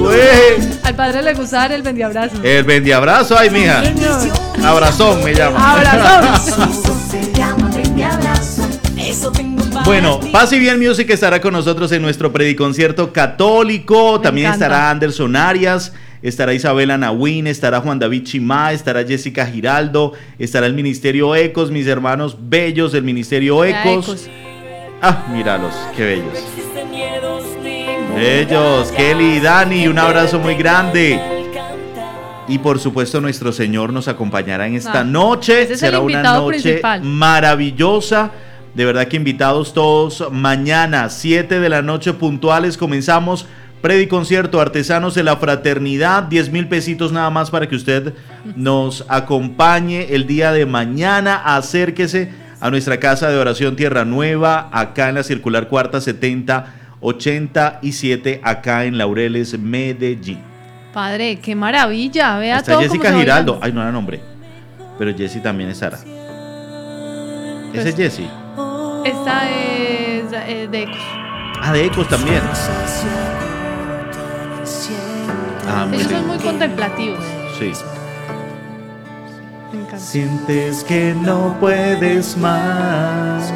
Al padre le gusta dar el bendiabrazo. El bendiabrazo, ay, mija. Abrazón me llama. Abrazón. Bueno, Paz y Bien Music estará con nosotros en nuestro prediconcierto católico. También estará Anderson Arias, estará Isabela Nahuín, estará Juan David Chimá, estará Jessica Giraldo, estará el Ministerio Ecos, mis hermanos bellos del Ministerio Ecos. Ah, míralos, qué bellos. Bellos, Kelly y Dani, un abrazo muy grande. Y por supuesto nuestro Señor nos acompañará en esta noche. Será una noche principal, maravillosa. De verdad que invitados todos. Mañana 7 de la noche puntuales comenzamos Prediconcierto Artesanos de la Fraternidad. 10,000 pesitos nada más para que usted nos acompañe el día de mañana. Acérquese a nuestra casa de oración Tierra Nueva, acá en la Circular Cuarta 7087, acá en Laureles, Medellín. Padre, qué maravilla. Vea está todo Jessica Giraldo. Ay, no la nombré. Pero Jessie también estará. ¿Ese es Jessie? Esta es de Ecos. Ah, de Ecos también. Ah, ellos son muy contemplativos. Sí. Me encanta. Sientes que no puedes más.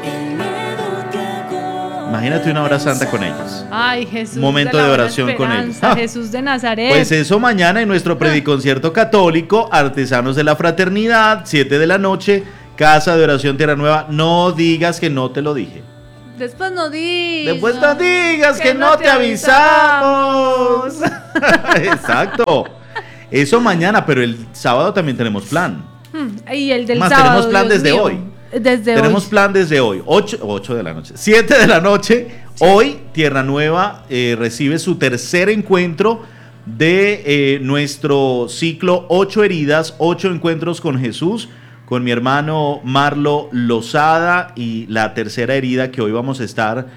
Imagínate una hora santa con ellos. Ay, Jesús. Momento de oración con ellos. Jesús de Nazaret. Pues eso mañana en nuestro prediconcierto católico, Artesanos de la Fraternidad, 7 de la noche, Casa de Oración Tierra Nueva. No digas que no te lo dije. Después no digas. Después no digas que no te avisamos. Exacto. Eso mañana, pero el sábado también tenemos plan. Y el del más, sábado. Tenemos plan desde hoy. Tenemos plan desde hoy. 8 de la noche. 7 de la noche. Sí. Hoy Tierra Nueva recibe su tercer encuentro de nuestro ciclo 8 heridas, 8 encuentros con Jesús, con mi hermano Marlo Lozada, y la tercera herida que hoy vamos a estar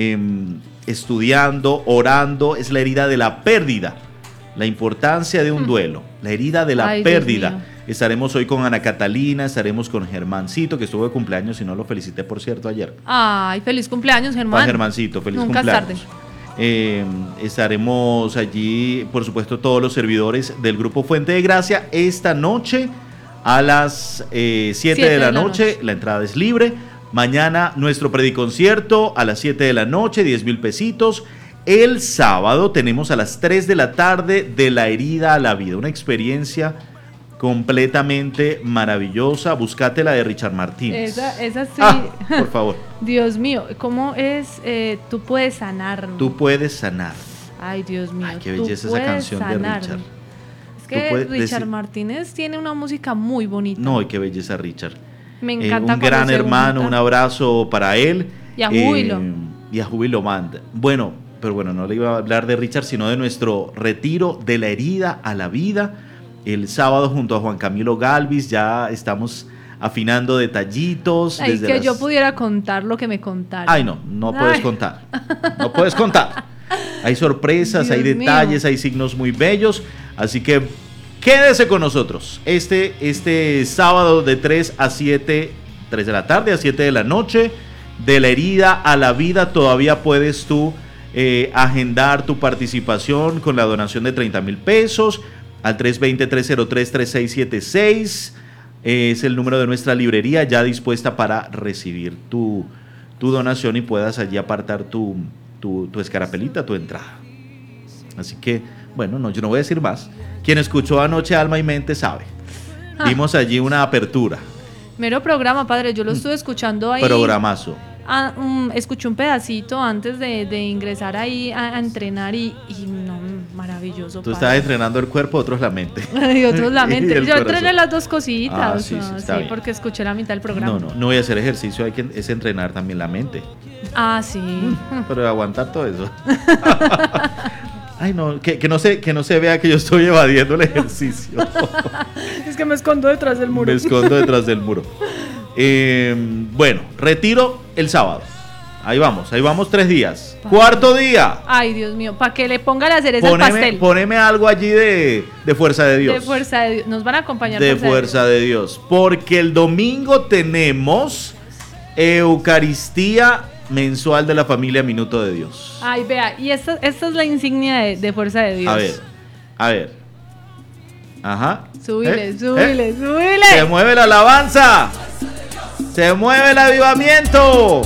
estudiando, orando, es la herida de la pérdida, la importancia de un duelo, la herida de la pérdida. Estaremos hoy con Ana Catalina, estaremos con Germancito, que estuvo de cumpleaños y no lo felicité, por cierto, ayer. Ay, feliz cumpleaños, Germán. Para Germancito, feliz Nunca cumpleaños. Estaremos allí, por supuesto, todos los servidores del Grupo Fuente de Gracia esta noche a las 7 de la noche. La entrada es libre. Mañana nuestro prediconcierto a las 7 de la noche, 10,000 pesitos. El sábado tenemos a las 3 de la tarde De la herida a la vida, una experiencia completamente maravillosa. Búscate la de Richard Martínez. Esa sí. Por favor. Dios mío, ¿cómo es? Tú puedes sanar. Tú puedes sanar. Ay, Dios mío. Ay, qué belleza esa canción de Richard. Es que Richard Martínez tiene una música muy bonita. No, y qué belleza, Richard. Me encanta. Un gran hermano, un abrazo para él. Y a Júbilo. Y a Júbilo Manda. Bueno, pero bueno, no le iba a hablar de Richard, sino de nuestro retiro De la herida a la vida. El sábado junto a Juan Camilo Galvis, ya estamos afinando detallitos. Ay, que yo pudiera contar lo que me contaron. Ay, no puedes contar. No puedes contar. Hay sorpresas, Dios hay detalles, mío. Hay signos muy bellos. Así que quédese con nosotros. Este sábado de 3 de la tarde a 7 de la noche, De la herida a la vida, todavía puedes tú agendar tu participación con la donación de 30,000 pesos. Al 320-303-3676 es el número de nuestra librería, ya dispuesta para recibir tu donación y puedas allí apartar tu escarapelita, tu entrada. Así que, bueno, no, yo no voy a decir más. Quien escuchó anoche Alma y Mente sabe. Vimos allí una apertura. Mero programa, padre, yo lo estuve escuchando ahí. Programazo. Escuché un pedacito antes de ingresar ahí a entrenar y no, maravilloso. Tú estabas entrenando el cuerpo, otros la mente. Y otros la mente. Yo entrené las dos cositas. Sí, porque escuché la mitad del programa. No voy a hacer ejercicio, es entrenar también la mente. Sí. Pero aguantar todo eso. Ay, no, que no se vea que yo estoy evadiendo el ejercicio. Es que me escondo detrás del muro. Bueno, retiro el sábado. Ahí vamos 3 días. Cuarto día. Ay, Dios mío, para que le ponga la cereza al pastel. Poneme algo allí de Fuerza de Dios. De Fuerza de Dios. Nos van a acompañar. De Fuerza de Dios. Porque el domingo tenemos Eucaristía mensual de la familia Minuto de Dios. Ay, vea, y esta es la insignia de Fuerza de Dios. A ver. Ajá. Súbile. Se mueve la alabanza. Se mueve el avivamiento.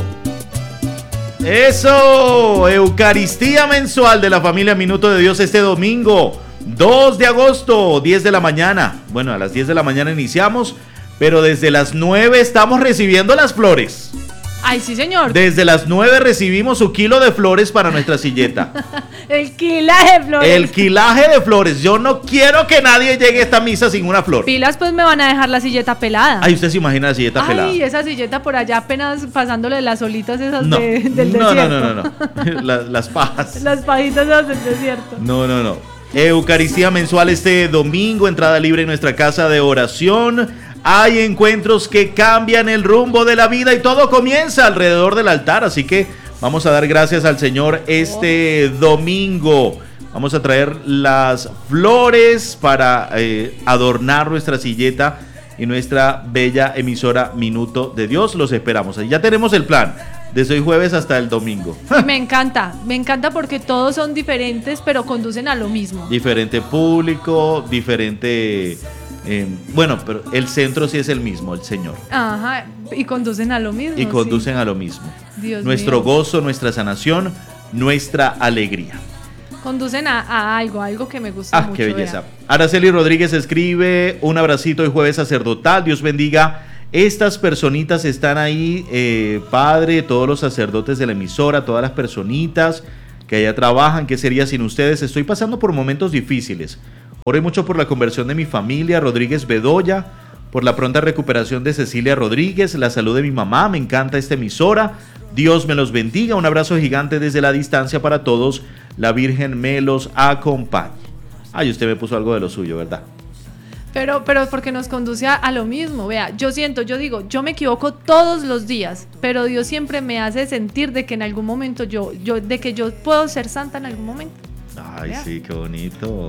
Eso. Eucaristía mensual de la familia Minuto de Dios este domingo, 2 de agosto, 10 de la mañana. Bueno, a las 10 de la mañana iniciamos, pero desde las 9 estamos recibiendo las flores. Ay, sí, señor. Desde las 9 recibimos su kilo de flores para nuestra silleta. El quilaje de flores. El quilaje de flores. Yo no quiero que nadie llegue a esta misa sin una flor. Pilas, pues me van a dejar la silleta pelada. Ay, usted se imagina la silleta pelada. Ay, esa silleta por allá apenas pasándole las olitas esas del desierto. No. Las pajas. Las pajitas esas del desierto. No. Eucaristía mensual este domingo, entrada libre en nuestra casa de oración. Hay encuentros que cambian el rumbo de la vida y todo comienza alrededor del altar, así que vamos a dar gracias al Señor este domingo. Vamos a traer las flores para adornar nuestra silleta y nuestra bella emisora Minuto de Dios. Los esperamos. Ya tenemos el plan, desde hoy jueves hasta el domingo. Me encanta porque todos son diferentes, pero conducen a lo mismo. Diferente público, diferente... bueno, pero el centro sí es el mismo, el Señor. Ajá, y conducen a lo mismo. Y conducen a lo mismo. Dios nuestro mío. Gozo, nuestra sanación, nuestra alegría. Conducen a algo que me gusta mucho. Qué belleza. Vea. Araceli Rodríguez escribe: un abracito hoy jueves sacerdotal, Dios bendiga. Estas personitas están ahí, Padre, todos los sacerdotes de la emisora, todas las personitas que allá trabajan, ¿qué sería sin ustedes? Estoy pasando por momentos difíciles. Oré mucho por la conversión de mi familia, Rodríguez Bedoya, por la pronta recuperación de Cecilia Rodríguez, la salud de mi mamá, me encanta esta emisora, Dios me los bendiga, un abrazo gigante desde la distancia para todos, la Virgen me los acompañe. Ay, usted me puso algo de lo suyo, ¿verdad? Pero porque nos conduce a lo mismo, vea, yo digo, yo me equivoco todos los días, pero Dios siempre me hace sentir de que en algún momento de que yo puedo ser santa en algún momento. Ay, vea. Sí, qué bonito.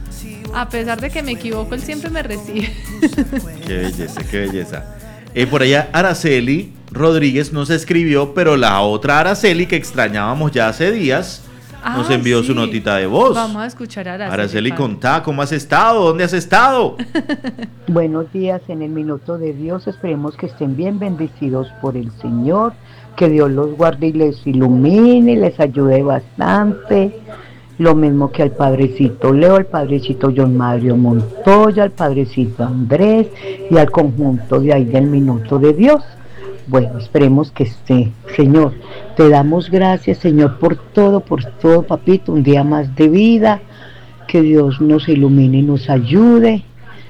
A pesar de que me equivoco, Él siempre me recibe. Qué belleza, qué belleza. Por allá Araceli Rodríguez nos escribió, pero la otra Araceli que extrañábamos ya hace días, nos envió su notita de voz. Vamos a escuchar a Araceli. Araceli, contá, ¿cómo has estado? ¿Dónde has estado? Buenos días en el Minuto de Dios. Esperemos que estén bien bendecidos por el Señor. Que Dios los guarde y les ilumine, les ayude bastante. Lo mismo que al Padrecito Leo, al Padrecito John Mario Montoya, al Padrecito Andrés y al conjunto de ahí del Minuto de Dios. Bueno, esperemos que esté. Señor, te damos gracias, Señor, por todo, papito, un día más de vida. Que Dios nos ilumine y nos ayude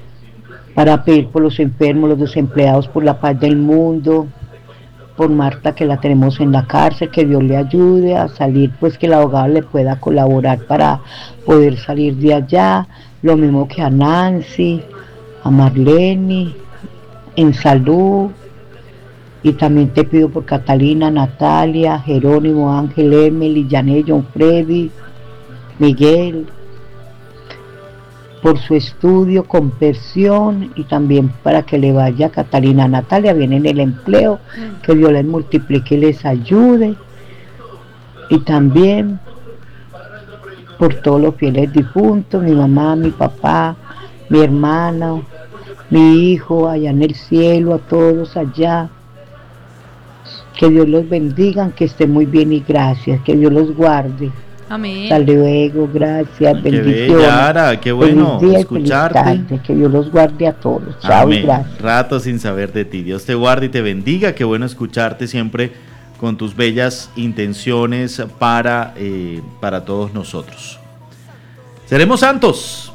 para pedir por los enfermos, los desempleados, por la paz del mundo, por Marta que la tenemos en la cárcel, que Dios le ayude a salir, pues que el abogado le pueda colaborar para poder salir de allá, lo mismo que a Nancy, a Marlene, en salud, y también te pido por Catalina, Natalia, Jerónimo, Ángel, Emily, Janet, John Freddy, Miguel, por su estudio, conversión, y también para que le vaya a Catalina, Natalia, viene en el empleo, que Dios les multiplique y les ayude, y también por todos los fieles difuntos, mi mamá, mi papá, mi hermana, mi hijo allá en el cielo, a todos allá, que Dios los bendiga, que estén muy bien y gracias, que Dios los guarde. Amén. Hasta luego, gracias, qué bendiciones. Bella, Ara, qué bueno escucharte. Tarde, que Dios los guarde a todos. Chao, amén. Gracias. Rato sin saber de ti. Dios te guarde y te bendiga. Qué bueno escucharte siempre con tus bellas intenciones para todos nosotros. Seremos santos.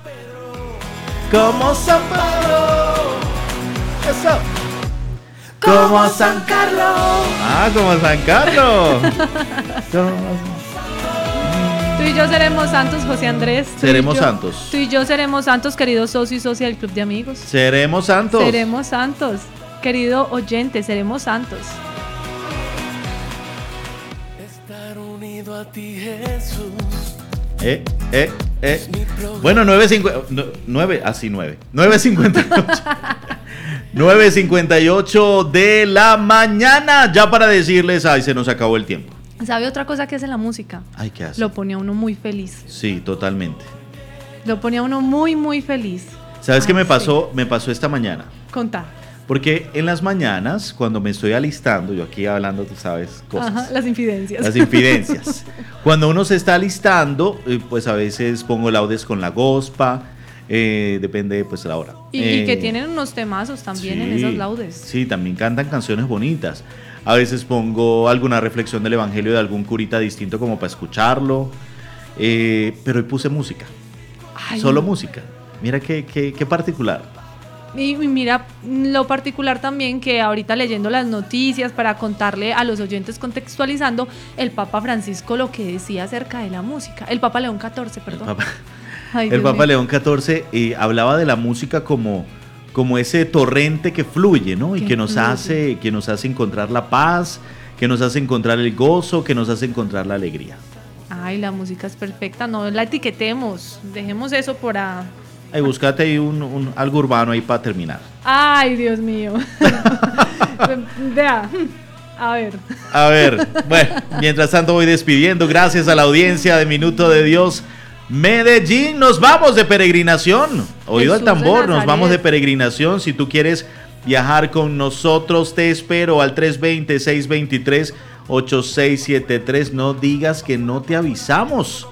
Como San Pedro. Eso. Como San Carlos. Como San Carlos. Tú y yo seremos santos, José Andrés. Seremos santos. Tú y yo seremos santos, querido socio y socia del Club de Amigos. Seremos santos. Seremos santos. Querido oyente, seremos santos. Estar unido a ti, Jesús. Bueno, 9:58. 9:58 de la mañana. Ya para decirles, ay, se nos acabó el tiempo. ¿Sabe otra cosa que hace la música? Ay, ¿qué hace? Lo pone a uno muy feliz. Sí, totalmente. Lo pone a uno muy, muy feliz. ¿Sabes qué me pasó? Sí. Me pasó esta mañana. Contá. Porque en las mañanas, cuando me estoy alistando, yo aquí hablando, tú sabes, cosas. Ajá, las infidencias. Las infidencias. Cuando uno se está alistando, pues a veces pongo laudes con la gospa, depende pues la hora. Y que tienen unos temazos también sí, en esas laudes. Sí, también cantan canciones bonitas. A veces pongo alguna reflexión del evangelio de algún curita distinto como para escucharlo. Pero hoy puse música. Ay. Solo música. Mira qué particular. Y mira, lo particular también que ahorita leyendo las noticias para contarle a los oyentes contextualizando, el Papa Francisco lo que decía acerca de la música, el Papa León XIV, perdón. El Papa León XIV hablaba de la música como ese torrente que fluye, ¿no? Y que nos hace encontrar la paz, que nos hace encontrar el gozo, que nos hace encontrar la alegría. Ay, la música es perfecta, no la etiquetemos, dejemos eso por a... Ay, búscate ahí algo urbano ahí para terminar. Ay, Dios mío. Vea, a ver. Bueno, mientras tanto voy despidiendo. Gracias a la audiencia de Minuto de Dios Medellín. Nos vamos de peregrinación. Oído al tambor, nos vamos de peregrinación. Si tú quieres viajar con nosotros, te espero al 320-623-8673. No digas que no te avisamos.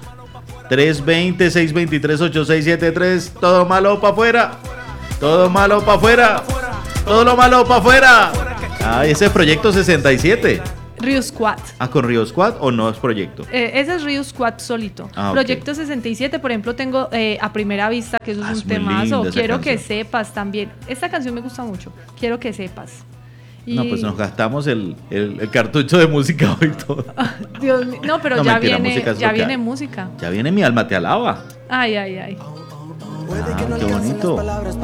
320-623-8673. Todo malo para afuera. Todo malo para afuera. Todo lo malo para afuera. Ah, ese es Proyecto 67. Río Squad. Ah, ¿con Río Squad o no es proyecto? Ese es Río Squad solito. Ah, okay. Proyecto 67, por ejemplo, tengo A Primera Vista, que eso es un temazo. Quiero que sepas también. Esta canción me gusta mucho. Quiero que sepas. No, pues nos gastamos el cartucho de música hoy todo. Dios mío. No, pero no, ya mentira, viene música. Ya viene Mi Alma Te Alaba. Ay. Qué bonito.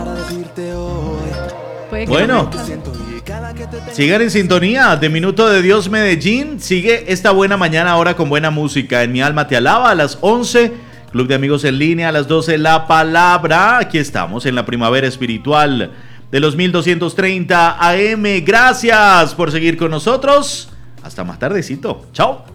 Bueno, sigan en sintonía de Minuto de Dios Medellín. Sigue esta buena mañana ahora con buena música. En Mi Alma Te Alaba a las 11. Club de Amigos en Línea a las 12. La Palabra. Aquí estamos en la primavera espiritual de los 1230 AM. Gracias por seguir con nosotros. Hasta más tardecito. Chao.